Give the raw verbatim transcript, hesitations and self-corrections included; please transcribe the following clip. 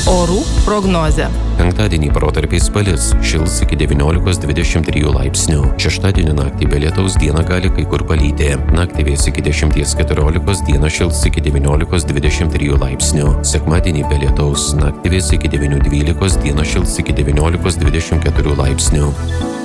Orų prognozė. Penktadienį protarpiais palis, šils iki devyniolikos dvidešimt trijų laipsnių. Šeštadienį naktį be lietaus dieną gali kai kur palyti. Naktį vės iki dešimties keturiolikos, dieną šils iki devyniolikos dvidešimt trijų laipsnių. Sekmadienį be lietaus, naktį vės iki devynių dvylikos, dieną šils iki devyniolikos dvidešimt keturių laipsnių.